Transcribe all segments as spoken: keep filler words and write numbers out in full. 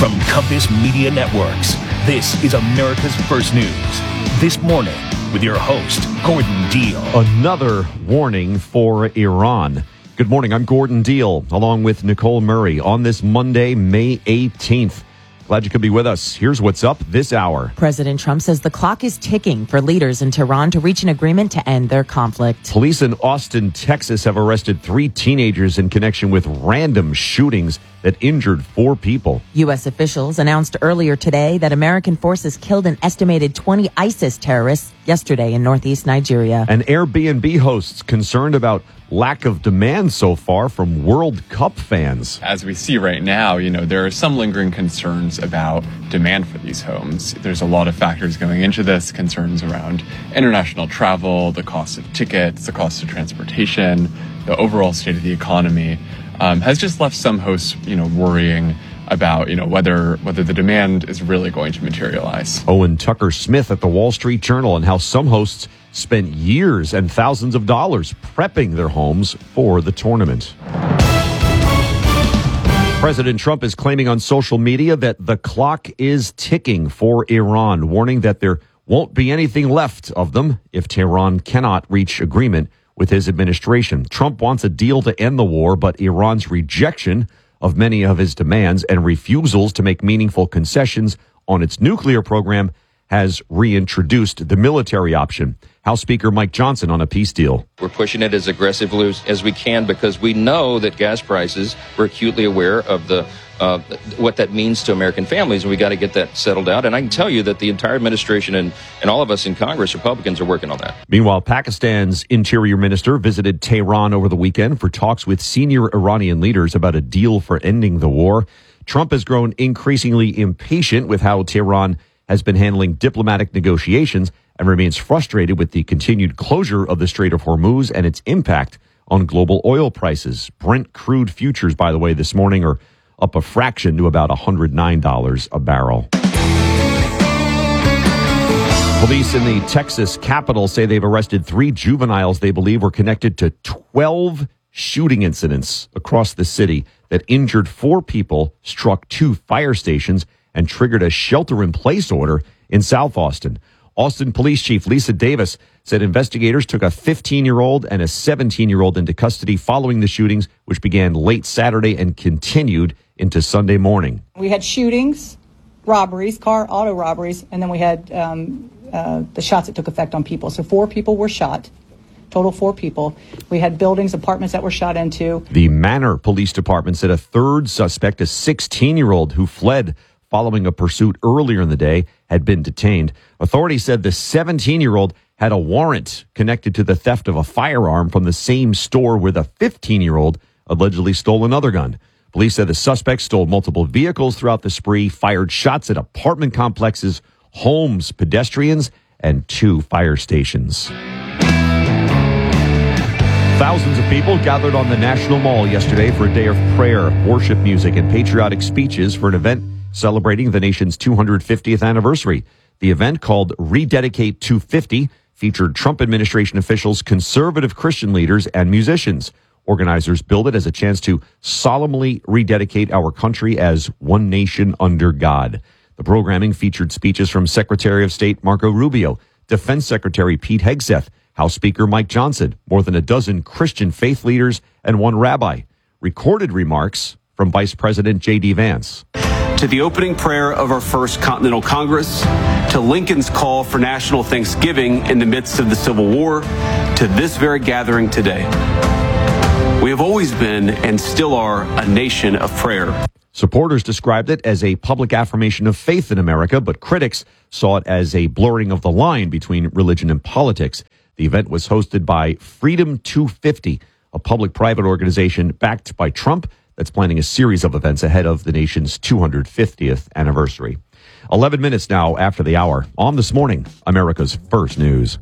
From Compass Media Networks, this is America's First News. This morning, with your host, Gordon Deal. Another warning for Iran. Good morning, I'm Gordon Deal, along with Nicole Murray, on this Monday, May eighteenth. Glad you could be with us. Here's what's up this hour. President Trump says the clock is ticking for leaders in Tehran to reach an agreement to end their conflict. Police in Austin, Texas have arrested three teenagers in connection with random shootings that injured four people. U S officials announced earlier today that American forces killed an estimated twenty ISIS terrorists yesterday in northeast Nigeria. And Airbnb hosts concerned about lack of demand so far from World Cup fans. As we see right now, you know, there are some lingering concerns about demand for these homes. There's a lot of factors going into this, concerns around international travel, the cost of tickets, the cost of transportation, the overall state of the economy, um, has just left some hosts, you know, worrying about, you know, whether whether the demand is really going to materialize. Owen Tucker Smith at the Wall Street Journal, and how some hosts spent years and thousands of dollars prepping their homes for the tournament. President Trump is claiming on social media that the clock is ticking for Iran, warning that there won't be anything left of them if Tehran cannot reach agreement with his administration. Trump wants a deal to end the war, but Iran's rejection of many of his demands and refusals to make meaningful concessions on its nuclear program has reintroduced the military option. House Speaker Mike Johnson on a peace deal. We're pushing it as aggressively as, as we can because we know that gas prices, we're acutely aware of the uh, what that means to American families, and we got to get that settled out. And I can tell you that the entire administration and, and all of us in Congress, Republicans, are working on that. Meanwhile, Pakistan's interior minister visited Tehran over the weekend for talks with senior Iranian leaders about a deal for ending the war. Trump has grown increasingly impatient with how Tehran has been handling diplomatic negotiations and remains frustrated with the continued closure of the Strait of Hormuz and its impact on global oil prices. Brent crude futures, by the way, this morning are up a fraction to about one hundred nine dollars a barrel. Police in the Texas capital say they've arrested three juveniles they believe were connected to twelve shooting incidents across the city that injured four people, struck two fire stations, and triggered a shelter-in-place order in South Austin. Austin Police Chief Lisa Davis said investigators took a fifteen-year-old and a seventeen-year-old into custody following the shootings, which began late Saturday and continued into Sunday morning. We had shootings, robberies, car, auto robberies, and then we had um, uh, the shots that took effect on people. So four people were shot. Total four people. We had buildings, apartments that were shot into. The Manor Police Department said a third suspect, a sixteen-year-old who fled following a pursuit earlier in the day, had been detained. Authorities said the seventeen-year-old had a warrant connected to the theft of a firearm from the same store where the fifteen-year-old allegedly stole another gun. Police said the suspect stole multiple vehicles throughout the spree, fired shots at apartment complexes, homes, pedestrians, and two fire stations. Thousands of people gathered on the National Mall yesterday for a day of prayer, worship music, and patriotic speeches for an event celebrating the nation's two hundred fiftieth anniversary. The event, called Rededicate two fifty, featured Trump administration officials, conservative Christian leaders, and musicians. Organizers billed it as a chance to solemnly rededicate our country as one nation under God. The programming featured speeches from Secretary of State Marco Rubio, Defense Secretary Pete Hegseth, House Speaker Mike Johnson, more than a dozen Christian faith leaders, and one rabbi. Recorded remarks from Vice President J D Vance. To the opening prayer of our First Continental Congress, to Lincoln's call for national thanksgiving in the midst of the Civil War, to this very gathering today. We have always been and still are a nation of prayer. Supporters described it as a public affirmation of faith in America, but critics saw it as a blurring of the line between religion and politics. The event was hosted by Freedom two fifty, a public-private organization backed by Trump that's planning a series of events ahead of the nation's two hundred fiftieth anniversary. eleven minutes now after the hour. On This Morning, America's First News.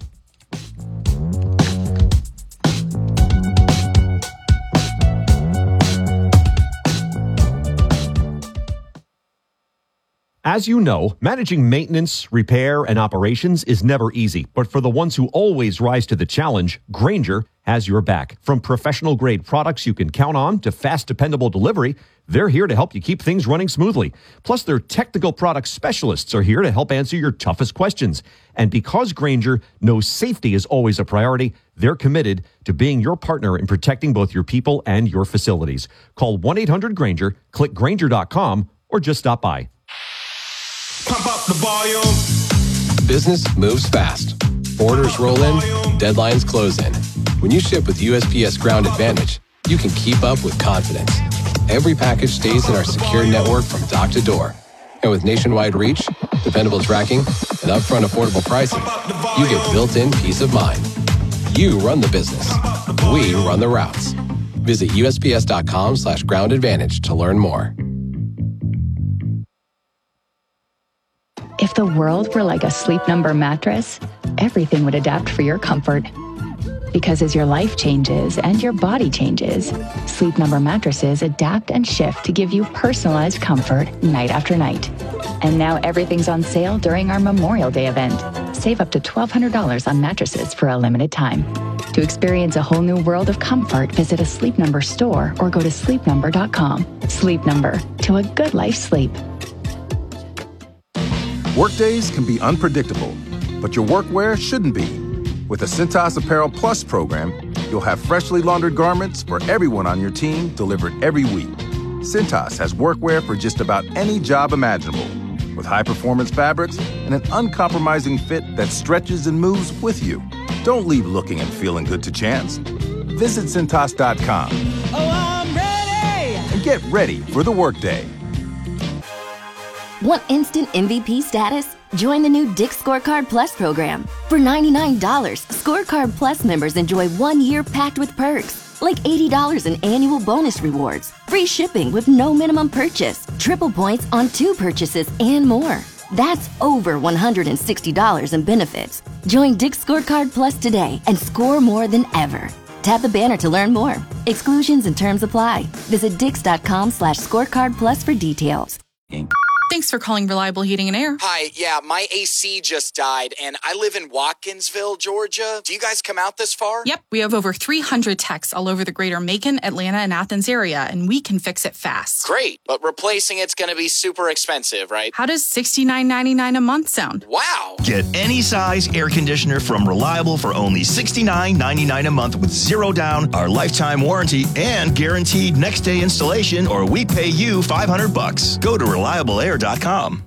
As you know, managing maintenance, repair, and operations is never easy. But for the ones who always rise to the challenge, Grainger has your back. From professional-grade products you can count on to fast, dependable delivery, they're here to help you keep things running smoothly. Plus, their technical product specialists are here to help answer your toughest questions. And because Grainger knows safety is always a priority, they're committed to being your partner in protecting both your people and your facilities. Call one eight hundred Grainger, click Grainger dot com, or just stop by. Pump up the volume. Business moves fast. Orders roll in, deadlines close in. When you ship with U S P S Ground Advantage, you can keep up with confidence. Every package stays in our secure network from dock to door. And with nationwide reach, dependable tracking, and upfront affordable pricing, you get built-in peace of mind. You run the business. We run the routes. Visit U S P S dot com slash ground advantage to learn more. If the world were like a Sleep Number mattress, everything would adapt for your comfort. Because as your life changes and your body changes, Sleep Number mattresses adapt and shift to give you personalized comfort night after night. And now everything's on sale during our Memorial Day event. Save up to twelve hundred dollars on mattresses for a limited time. To experience a whole new world of comfort, visit a Sleep Number store or go to sleep number dot com. Sleep Number, to a good life sleep. Workdays can be unpredictable, but your workwear shouldn't be. With the Cintas Apparel Plus program, you'll have freshly laundered garments for everyone on your team delivered every week. Cintas has workwear for just about any job imaginable, with high-performance fabrics and an uncompromising fit that stretches and moves with you. Don't leave looking and feeling good to chance. Visit Cintas dot com. Oh, I'm ready! And get ready for the workday. Want instant M V P status? Join the new Dick's Scorecard Plus program. For ninety-nine dollars, Scorecard Plus members enjoy one year packed with perks, like eighty dollars in annual bonus rewards, free shipping with no minimum purchase, triple points on two purchases, and more. That's over one hundred sixty dollars in benefits. Join Dick's Scorecard Plus today and score more than ever. Tap the banner to learn more. Exclusions and terms apply. Visit dix dot com slash scorecard plus for details. Thanks for calling Reliable Heating and Air. Hi, yeah, my A C just died, and I live in Watkinsville, Georgia. Do you guys come out this far? Yep, we have over three hundred techs all over the greater Macon, Atlanta, and Athens area, and we can fix it fast. Great, but replacing it's going to be super expensive, right? How does sixty-nine ninety-nine a month sound? Wow! Get any size air conditioner from Reliable for only sixty-nine ninety-nine a month with zero down, our lifetime warranty, and guaranteed next day installation, or we pay you five hundred bucks. Go to reliable air dot com.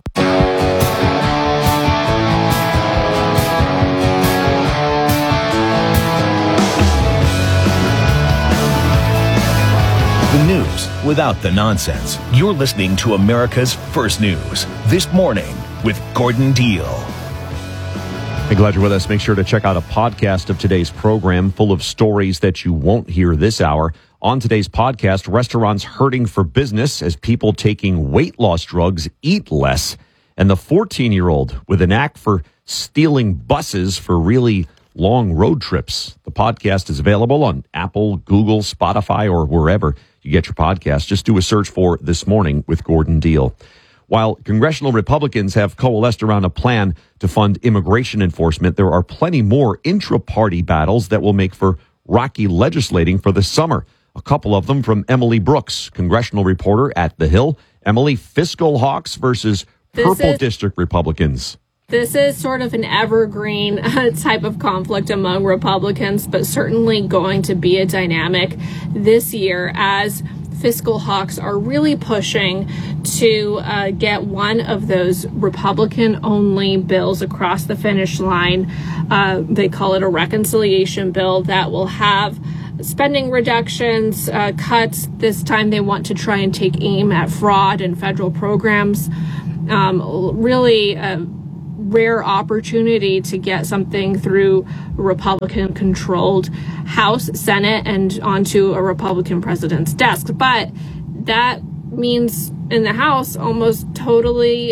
The news without the nonsense. You're listening to America's First News. This Morning with Gordon Deal. Hey, glad you're with us. Make sure to check out a podcast of today's program full of stories that you won't hear this hour. On today's podcast, restaurants hurting for business as people taking weight loss drugs eat less, and the fourteen-year-old with a knack for stealing buses for really long road trips. The podcast is available on Apple, Google, Spotify, or wherever you get your podcast. Just do a search for This Morning with Gordon Deal. While congressional Republicans have coalesced around a plan to fund immigration enforcement, there are plenty more intra-party battles that will make for rocky legislating for the summer. A couple of them from Emily Brooks, congressional reporter at The Hill. Emily, fiscal hawks versus This purple is- district Republicans. This is sort of an evergreen uh, type of conflict among Republicans, but certainly going to be a dynamic this year as fiscal hawks are really pushing to uh, get one of those Republican-only bills across the finish line. Uh, they call it a reconciliation bill that will have spending reductions, uh, cuts. This time they want to try and take aim at fraud and federal programs. Um, really a rare opportunity to get something through a Republican-controlled House, Senate, and onto a Republican president's desk. But that means in the House almost totally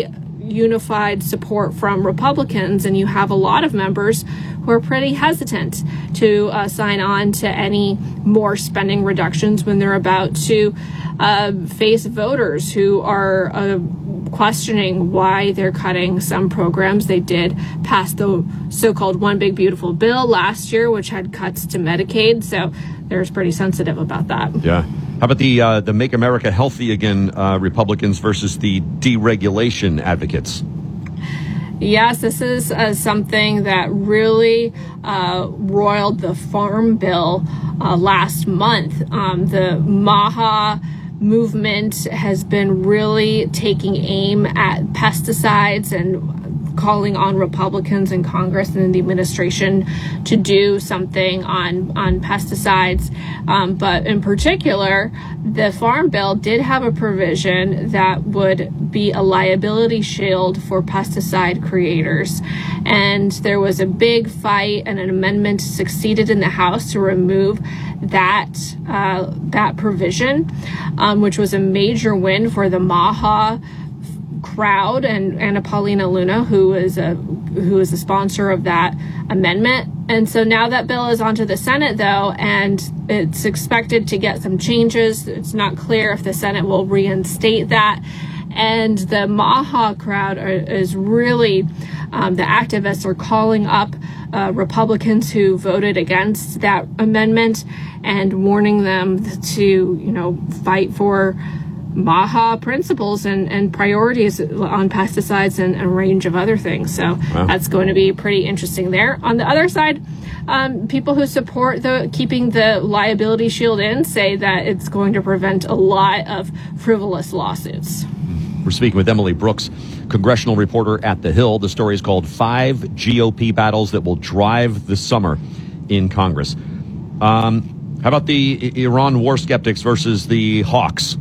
unified support from Republicans, and you have a lot of members who are pretty hesitant to uh, sign on to any more spending reductions when they're about to uh, face voters who are uh, questioning why they're cutting some programs. They did pass the so-called One Big Beautiful Bill last year, which had cuts to Medicaid, so they're pretty sensitive about that. Yeah. How about the uh, the Make America Healthy Again uh, Republicans versus the deregulation advocates? Yes, this is uh, something that really uh, roiled the Farm Bill uh, last month. Um, the MAHA movement has been really taking aim at pesticides and calling on Republicans in Congress and in the administration to do something on, on pesticides. Um, but in particular, the Farm Bill did have a provision that would be a liability shield for pesticide creators. And there was a big fight, and an amendment succeeded in the House to remove that uh, that provision, um, which was a major win for the MAHA crowd and Anna Paulina Luna, who is a who is the sponsor of that amendment. And so now that bill is onto the Senate, though, and it's expected to get some changes. It's not clear if the Senate will reinstate that. And the MAHA crowd are, is really, um, the activists are calling up uh, Republicans who voted against that amendment and warning them to, you know, fight for MAHA principles and, and priorities on pesticides and a range of other things. So wow. That's going to be pretty interesting there. On the other side, um, people who support the keeping the liability shield in say that it's going to prevent a lot of frivolous lawsuits. We're speaking with Emily Brooks, congressional reporter at The Hill. The story is called Five G O P Battles That Will Drive the Summer in Congress. Um, how about the Iran war skeptics versus the hawks?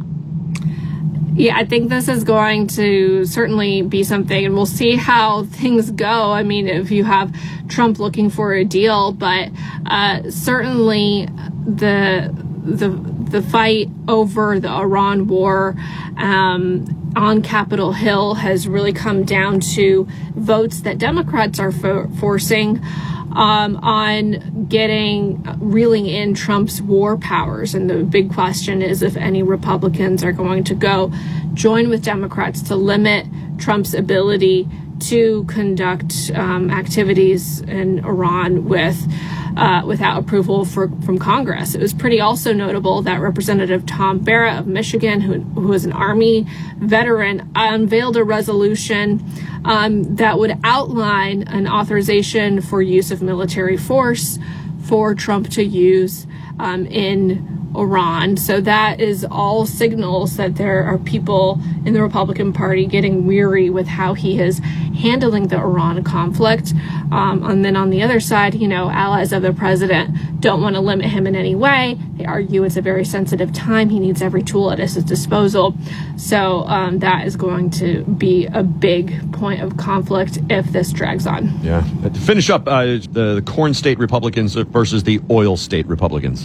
Yeah, I think this is going to certainly be something, and we'll see how things go. I mean, if you have Trump looking for a deal, but uh, certainly the the the fight over the Iran war um, on Capitol Hill has really come down to votes that Democrats are fo- forcing Um, on getting, uh, reeling in Trump's war powers. And the big question is if any Republicans are going to go join with Democrats to limit Trump's ability to conduct um, activities in Iran with uh, without approval for, from Congress. It was pretty also notable that Representative Tom Barrett of Michigan, who, who is an Army veteran, unveiled a resolution um, that would outline an authorization for use of military force for Trump to use um, in Iran. So that is all signals that there are people in the Republican Party getting weary with how he is handling the Iran conflict. Um, and then on the other side, you know, allies of the president don't want to limit him in any way. They argue it's a very sensitive time. He needs every tool at his disposal. So um, that is going to be a big point of conflict if this drags on. Yeah. To finish up, uh, the, the corn state Republicans versus the oil state Republicans.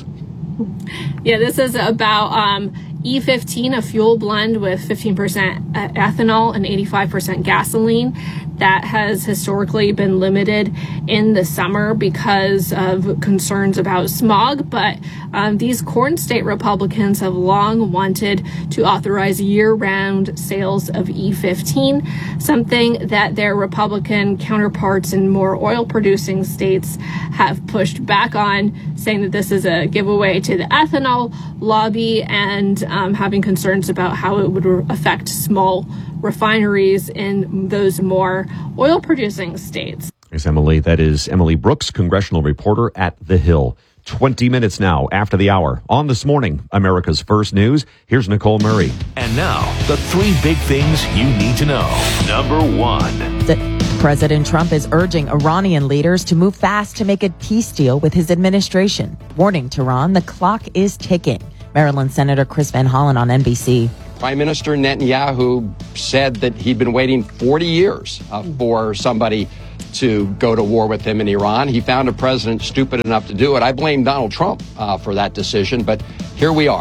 Yeah, this is about um, E fifteen, a fuel blend with fifteen percent ethanol and eighty-five percent gasoline. That has historically been limited in the summer because of concerns about smog. But um, these corn state Republicans have long wanted to authorize year-round sales of E fifteen, something that their Republican counterparts in more oil-producing states have pushed back on, saying that this is a giveaway to the ethanol lobby and um, having concerns about how it would re- affect small refineries in those more oil-producing states. Thanks, Emily. That is Emily Brooks, congressional reporter at The Hill. twenty minutes now after the hour. On This Morning, America's First News, here's Nicole Murray. And now, the three big things you need to know. Number one. The- President Trump is urging Iranian leaders to move fast to make a peace deal with his administration, warning Tehran the clock is ticking. Maryland Senator Chris Van Hollen on N B C. Prime Minister Netanyahu said that he'd been waiting forty years uh, for somebody to go to war with him in Iran. He found a president stupid enough to do it. I blame Donald Trump uh, for that decision, but here we are.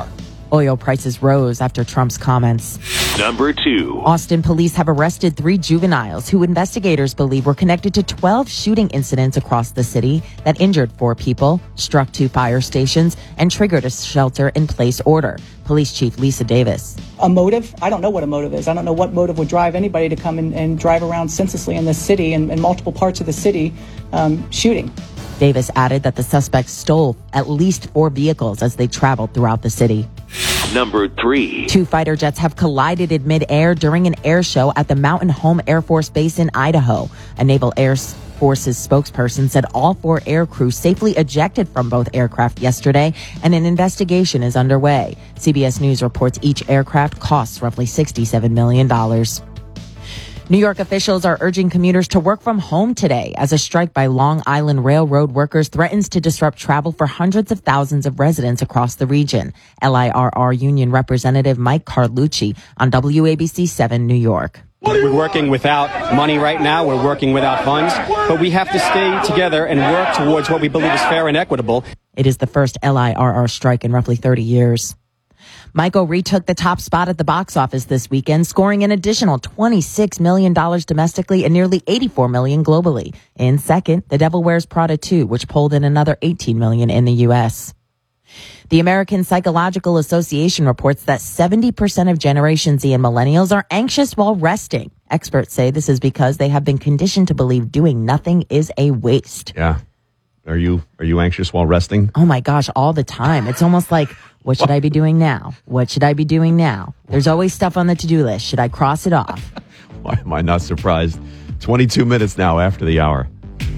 Oil prices rose after Trump's comments. Number two. Austin police have arrested three juveniles who investigators believe were connected to twelve shooting incidents across the city that injured four people, struck two fire stations, and triggered a shelter-in-place order. Police Chief Lisa Davis. A motive? I don't know what a motive is. I don't know what motive would drive anybody to come and, and drive around senselessly in this city and in multiple parts of the city um, shooting. Davis added that the suspects stole at least four vehicles as they traveled throughout the city. Number three. Two fighter jets have collided in midair during an air show at the Mountain Home Air Force Base in Idaho. A Naval Air Force's spokesperson said all four air crew safely ejected from both aircraft yesterday, and an investigation is underway. C B S News reports each aircraft costs roughly sixty-seven million dollars. New York officials are urging commuters to work from home today as a strike by Long Island Railroad workers threatens to disrupt travel for hundreds of thousands of residents across the region. L I R R Union Representative Mike Carlucci on W A B C seven New York. We're working without money right now. We're working without funds, but we have to stay together and work towards what we believe is fair and equitable. It is the first L I R R strike in roughly thirty years. Michael retook the top spot at the box office this weekend, scoring an additional twenty-six million dollars domestically and nearly eighty-four million dollars globally. In second, The Devil Wears Prada two, which pulled in another eighteen million dollars in the U S. The American Psychological Association reports that seventy percent of Generation Z and millennials are anxious while resting. Experts say this is because they have been conditioned to believe doing nothing is a waste. Yeah. Are you are you anxious while resting? Oh my gosh, all the time. It's almost like, what should I be doing now? What should I be doing now? There's always stuff on the to-do list. Should I cross it off? Why am I not surprised? twenty-two minutes now after the hour.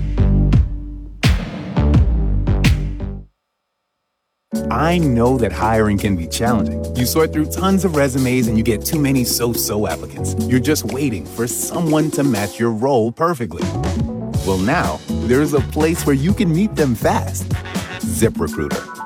I know that hiring can be challenging. You sort through tons of resumes and you get too many so-so applicants. You're just waiting for someone to match your role perfectly. Well, now there's a place where you can meet them fast. ZipRecruiter.